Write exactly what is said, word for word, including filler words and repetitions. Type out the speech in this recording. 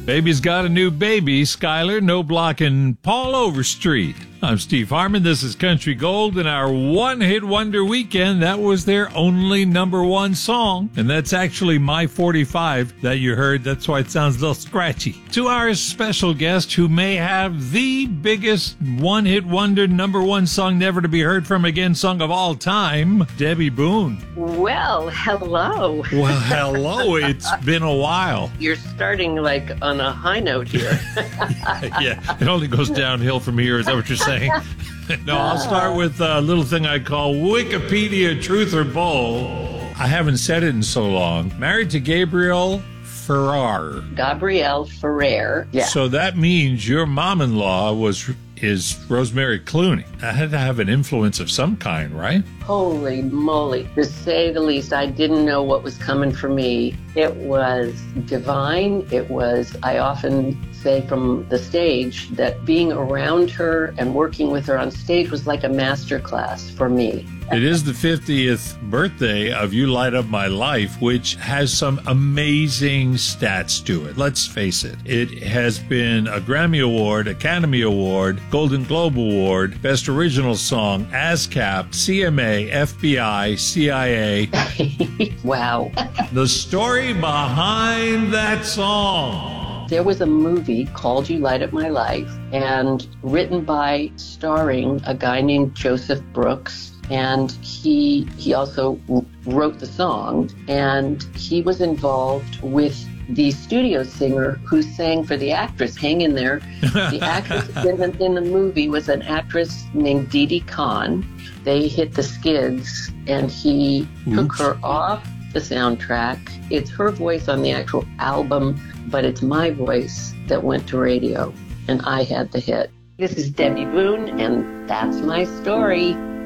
Baby's got a new baby, Skylar, no blocking Paul Overstreet. I'm Steve Harmon. This is Country Gold, and our one-hit wonder weekend, that was their only number one song. And that's actually My forty-five that you heard. That's why it sounds a little scratchy. To our special guest, who may have the biggest one-hit wonder number one song never to be heard from again song of all time, Debbie Boone. Well, hello. Well, hello. It's been a while. You're starting like on a high note here. Yeah, it only goes downhill from here. Is that what you're saying? No, I'll start with a little thing I call Wikipedia Truth or Bull. I haven't said it in so long. Married to Gabrielle Ferrer. Gabrielle Ferrer. Yeah. So that means your mom-in-law was is Rosemary Clooney. I had to have an influence of some kind, right? Holy moly. To say the least, I didn't know what was coming for me. It was divine. It was, I often say from the stage that being around her and working with her on stage was like a master class for me. It is the fiftieth birthday of You Light Up My Life, which has some amazing stats to it. Let's face it. It has been a Grammy Award, Academy Award, Golden Globe Award, Best Original Song, ASCAP, C M A, F B I, C I A. Wow. The story behind that song. There was a movie called You Light Up My Life, and written by, starring a guy named Joseph Brooks. And he he also wrote the song, and he was involved with the studio singer who sang for the actress. Hang in there. The actress in the, in the movie was an actress named Dee Dee Khan. They hit the skids, and he Oops. took her off the soundtrack. It's her voice on the actual album, but it's my voice that went to radio, and I had the hit. This is Debbie Boone, and that's my story.